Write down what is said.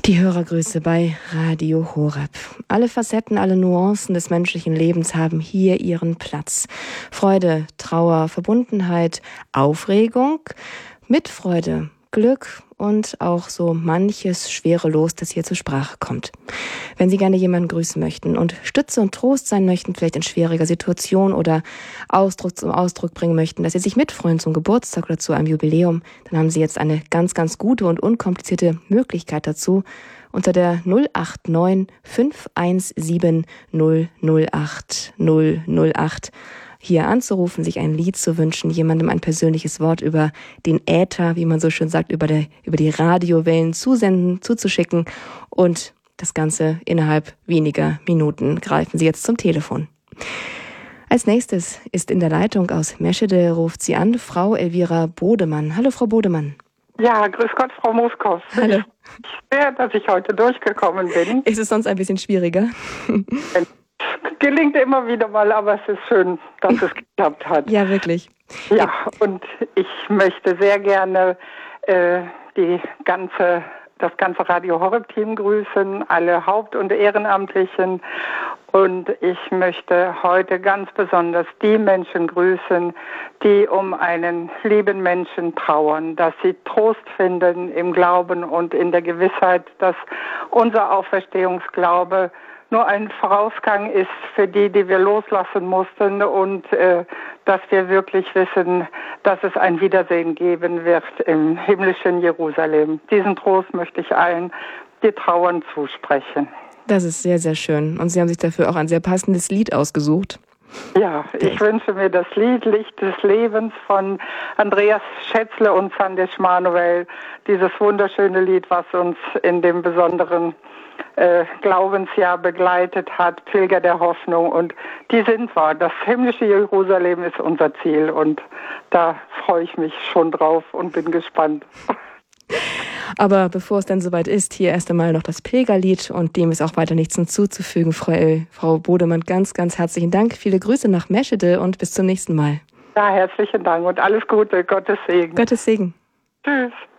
Die Hörergrüße bei Radio Horeb. Alle Facetten, alle Nuancen des menschlichen Lebens haben hier ihren Platz. Freude, Trauer, Verbundenheit, Aufregung, Mitfreude, Glück und auch so manches schwere Los, das hier zur Sprache kommt. Wenn Sie gerne jemanden grüßen möchten und Stütze und Trost sein möchten, vielleicht in schwieriger Situation oder zum Ausdruck bringen möchten, dass Sie sich mitfreuen zum Geburtstag oder zu einem Jubiläum, dann haben Sie jetzt eine ganz, ganz gute und unkomplizierte Möglichkeit dazu. Unter der 089 517 008 008 hier anzurufen, sich ein Lied zu wünschen, jemandem ein persönliches Wort über den Äther, wie man so schön sagt, über die Radiowellen zuzuschicken und das Ganze innerhalb weniger Minuten. Greifen Sie jetzt zum Telefon. Als nächstes ist in der Leitung aus Meschede, ruft sie an, Frau Elvira Bodemann. Hallo, Frau Bodemann. Ja, grüß Gott, Frau Moskow. Hallo. Ich sehr, dass ich heute durchgekommen bin. Ist es sonst ein bisschen schwieriger? Gelingt immer wieder mal, aber es ist schön, dass es geklappt hat. Ja, wirklich. Ja, und ich möchte sehr gerne das ganze Radio Horeb-Team grüßen, alle Haupt- und Ehrenamtlichen. Und ich möchte heute ganz besonders die Menschen grüßen, die um einen lieben Menschen trauern, dass sie Trost finden im Glauben und in der Gewissheit, dass unser Auferstehungsglaube nur ein Vorausgang ist für die wir loslassen mussten und dass wir wirklich wissen, dass es ein Wiedersehen geben wird im himmlischen Jerusalem. Diesen Trost möchte ich allen, die trauern, zusprechen. Das ist sehr, sehr schön. Und Sie haben sich dafür auch ein sehr passendes Lied ausgesucht. Ja, ich wünsche mir das Lied Licht des Lebens von Andreas Schätzle und Sandesh Manuel. Dieses wunderschöne Lied, was uns in dem besonderen Glaubensjahr begleitet hat, Pilger der Hoffnung. Und die sind wahr. Das himmlische Jerusalem ist unser Ziel. Und da freue ich mich schon drauf und bin gespannt. Aber bevor es dann soweit ist, hier erst einmal noch das Pilgerlied und dem ist auch weiter nichts hinzuzufügen. Frau Bodemann, ganz, ganz herzlichen Dank. Viele Grüße nach Meschede und bis zum nächsten Mal. Ja, herzlichen Dank und alles Gute. Gottes Segen. Gottes Segen. Tschüss.